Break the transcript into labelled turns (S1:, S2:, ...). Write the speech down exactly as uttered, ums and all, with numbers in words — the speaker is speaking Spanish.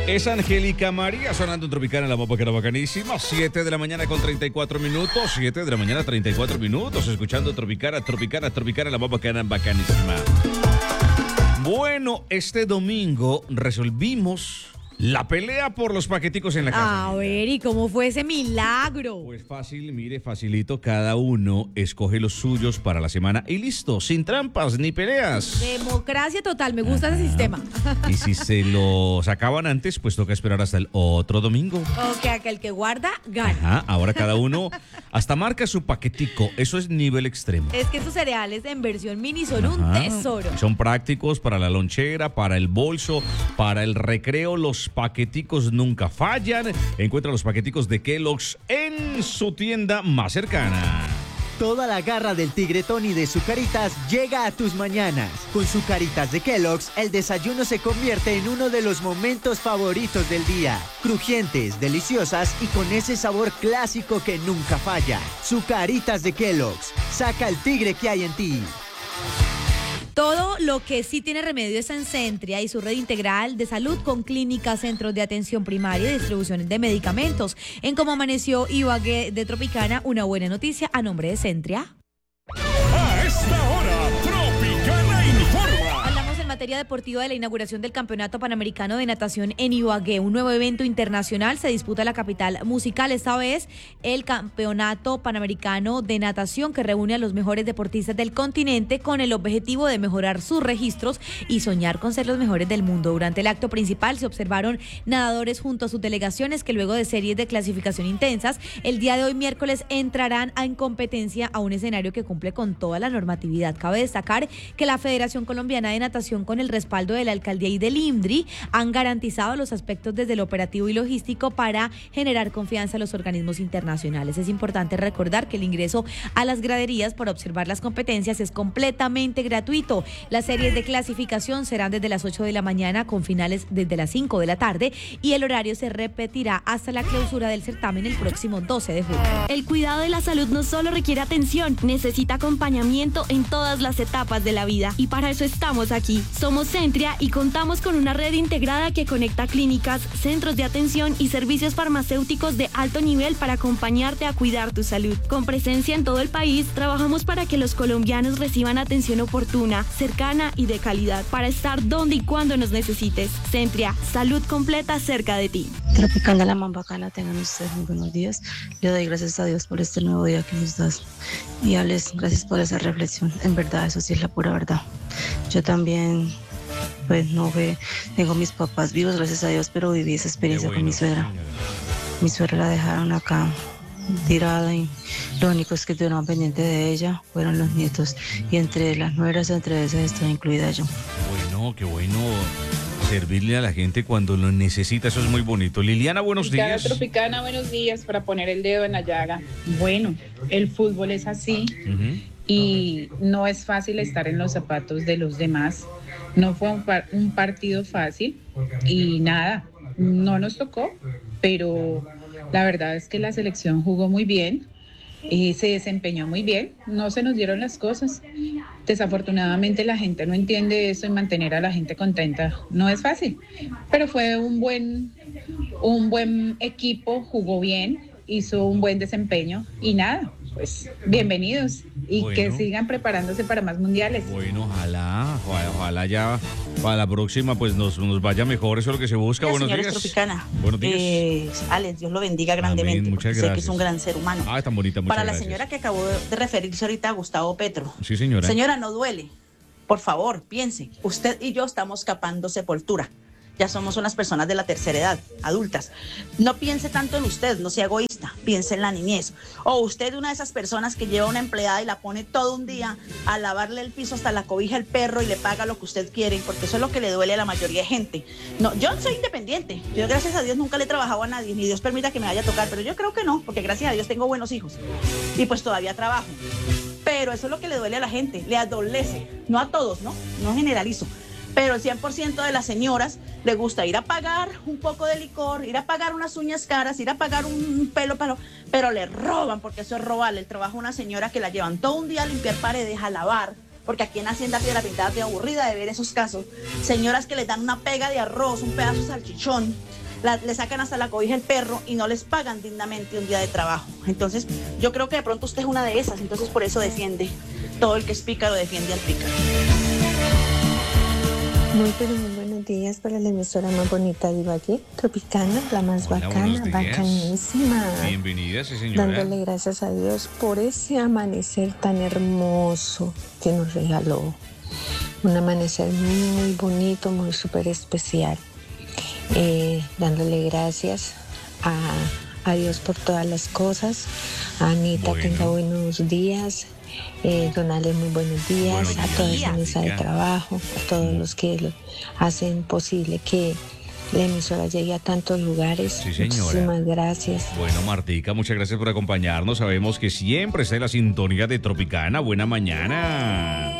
S1: Es Angélica María sonando en Tropicana, la mopa que era bacanísima. siete de la mañana con treinta y cuatro minutos. siete de la mañana, treinta y cuatro minutos. Escuchando Tropicana, Tropicana, Tropicana, la mopa que era bacanísima. Bueno, este domingo resolvimos la pelea por los paqueticos en la casa.
S2: A ver, ¿y cómo fue ese milagro?
S1: Pues fácil, mire, facilito. Cada uno escoge los suyos para la semana y listo, sin trampas ni peleas.
S2: Democracia total, me gusta ese sistema.
S1: Y si se los acaban antes, pues toca esperar hasta el otro domingo.
S2: Ok, aquel que guarda, gana.
S1: Ajá, ahora cada uno hasta marca su paquetico. Eso es nivel extremo.
S2: Es que estos cereales en versión mini son
S1: Ajá.
S2: un tesoro.
S1: Son prácticos para la lonchera, para el bolso, para el recreo. Los paqueticos nunca fallan. Encuentra los paqueticos de Kellogg's en su tienda más cercana.
S3: Toda la garra del tigre Tony de Zucaritas llega a tus mañanas. Con Zucaritas de Kellogg's, el desayuno se convierte en uno de los momentos favoritos del día. Crujientes, deliciosas y con ese sabor clásico que nunca falla. Zucaritas de Kellogg's, saca el tigre que hay en ti.
S2: Todo lo que sí tiene remedio es Encentria y su red integral de salud con clínicas, centros de atención primaria y distribución de medicamentos. En Cómo Amaneció Ibagué de Tropicana, una buena noticia a nombre de Encentria.
S4: A esta hora, Tropicana informa.
S2: Hablamos en materia deportiva de la inauguración del Campeonato Panamericano de Natación en Ibagué. Un nuevo evento internacional se disputa en la capital musical. Esta vez el Campeonato Panamericano de Natación, que reúne a los mejores deportistas del continente con el objetivo de mejorar sus registros y soñar con ser los mejores del mundo. Durante el acto principal se observaron nadadores junto a sus delegaciones que luego de series de clasificación intensas, el día de hoy miércoles entrarán en competencia a un escenario que cumple con toda la normatividad. Cabe destacar que la Federación Colombiana de Natación, con el respaldo de la alcaldía y del INDRI, han garantizado los aspectos desde el operativo y logístico para generar confianza a los organismos internacionales. Es importante recordar que el ingreso a las graderías para observar las competencias es completamente gratuito. Las series de clasificación serán desde las ocho de la mañana con finales desde las cinco de la tarde y el horario se repetirá hasta la clausura del certamen el próximo doce de julio.
S5: El cuidado de la salud no solo requiere atención, necesita acompañamiento en todas las etapas de la vida. Y para eso estamos aquí. Somos Centria y contamos con una red integrada que conecta clínicas, centros de atención y servicios farmacéuticos de alto nivel para acompañarte a cuidar tu salud. Con presencia en todo el país, trabajamos para que los colombianos reciban atención oportuna, cercana y de calidad, para estar donde y cuando nos necesites. Centria, salud completa cerca de ti.
S6: Tropicana, la más bacana, tengan ustedes muy buenos días. Le doy gracias a Dios por este nuevo día que nos das. Y Alex, gracias por esa reflexión. En verdad, eso sí es la pura verdad. Yo también, pues no ve, tengo mis papás vivos, gracias a Dios, pero viví esa experiencia bueno, con mi suegra. Mi suegra la dejaron acá tirada y lo único es que estuvieron pendiente de ella fueron los nietos. Y entre las nueras, entre esas estoy incluida yo.
S1: Bueno, qué bueno servirle a la gente cuando lo necesita, eso es muy bonito. Liliana, buenos
S7: Tropicana,
S1: días.
S7: Tropicana, buenos días, para poner el dedo en la llaga. Bueno, el fútbol es así uh-huh. y no es fácil estar en los zapatos de los demás. No fue un, par- un partido fácil y nada, no nos tocó, pero la verdad es que la selección jugó muy bien. Y se desempeñó muy bien, no se nos dieron las cosas. Desafortunadamente la gente no entiende eso y mantener a la gente contenta no es fácil, pero fue un buen, un buen equipo, jugó bien, hizo un buen desempeño y nada, pues bienvenidos y bueno, que sigan preparándose para más mundiales.
S1: Bueno, ojalá, ojalá, ojalá ya para la próxima pues nos, nos vaya mejor, eso es lo que se busca.
S8: Hola,
S1: buenos
S8: señores
S1: días.
S8: Tropicana.
S1: Buenos días.
S8: Eh, Alex, Dios lo bendiga grandemente.
S1: Amén, muchas
S8: sé
S1: gracias.
S8: que es un gran ser humano.
S1: Ah, tan bonita, muchas
S8: Para la
S1: gracias.
S8: señora que acabó de referirse ahorita a Gustavo Petro.
S1: Sí, señora.
S8: Señora, no duele. Por favor, piense. Usted y yo estamos capando sepultura. Ya somos unas personas de la tercera edad, adultas. No piense tanto en usted, no sea egoísta, piense en la niñez. O usted una de esas personas que lleva una empleada y la pone todo un día a lavarle el piso hasta la cobija al perro y le paga lo que usted quiere, porque eso es lo que le duele a la mayoría de gente. No, yo soy independiente, yo gracias a Dios nunca le he trabajado a nadie, ni Dios permita que me vaya a tocar, pero yo creo que no, porque gracias a Dios tengo buenos hijos y pues todavía trabajo. Pero eso es lo que le duele a la gente, le adolece, no a todos, ¿no? No generalizo. Pero el cien por ciento de las señoras le gusta ir a pagar un poco de licor, ir a pagar unas uñas caras, ir a pagar un pelo, pelo, pero le roban, porque eso es robarle el trabajo a una señora que la llevan todo un día a limpiar paredes, a lavar, porque aquí en Hacienda Piedra Pintada estoy aburrida de ver esos casos. Señoras que les dan una pega de arroz, un pedazo de salchichón, la, le sacan hasta la cobija el perro y no les pagan dignamente un día de trabajo. Entonces, yo creo que de pronto usted es una de esas, entonces por eso defiende. Todo el que es pícaro defiende al pícaro.
S9: Muy, pero muy buenos días para la emisora más bonita de Ibagué, Tropicana, la más
S1: Hola,
S9: bacana, bacanísima.
S1: Bienvenida, sí, señora.
S9: Dándole gracias a Dios por ese amanecer tan hermoso que nos regaló. Un amanecer muy bonito, muy súper especial. Eh, dándole gracias a, a Dios por todas las cosas. A Anita, bueno. Tenga buenos días. Eh, Donales, muy buenos días, buenos días a toda esa mesa de trabajo, a todos los que lo hacen posible que la emisora llegue a tantos lugares.
S1: Sí, señora.
S9: Muchísimas gracias.
S1: Bueno, Martica, muchas gracias por acompañarnos. Sabemos que siempre está en la sintonía de Tropicana. Buena mañana.